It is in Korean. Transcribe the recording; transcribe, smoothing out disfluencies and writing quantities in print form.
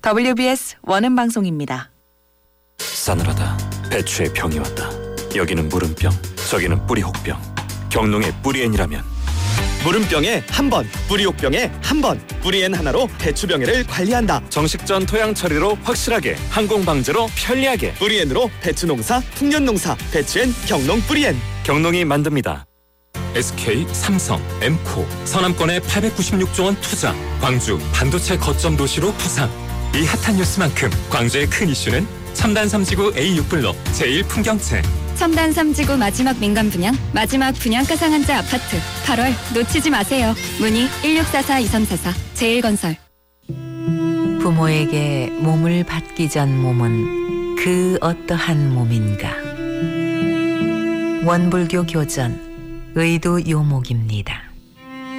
WBS 원음 방송입니다. 싸늘하다. 배추의 병이 왔다. 여기는 무름병, 저기는 뿌리혹병. 경농의 뿌리엔이라면 무름병에 한 번, 뿌리혹병에 한 번. 뿌리엔 하나로 배추병해를 관리한다. 정식전 토양 처리로 확실하게, 항공 방제로 편리하게. 뿌리엔으로 배추 농사, 풍년 농사. 배추엔 경농 뿌리엔. 경농이 만듭니다. SK, 삼성, 엠코, 서남권에 896조 원 투자. 광주 반도체 거점 도시로 부상. 이 핫한 뉴스만큼 광주의 큰 이슈는 첨단 3지구 A6블록 제1풍경채. 첨단 3지구 마지막 민간 분양, 마지막 분양가 상한제 아파트. 8월 놓치지 마세요. 문의 1644-2344 제1건설. 부모에게 몸을 받기 전 몸은 그 어떠한 몸인가. 원불교 교전 의도 요목입니다.